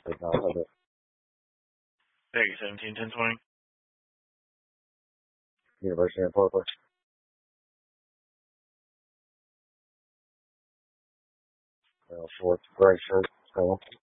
But no, I don't. Vegas 17-10-20. University of Parkway. Shorts, gray shirt, skull.